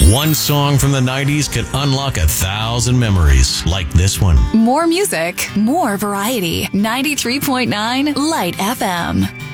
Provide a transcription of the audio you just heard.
One song from the 90s could unlock 1,000 memories, like this one. More music, more variety. 93.9 Light FM.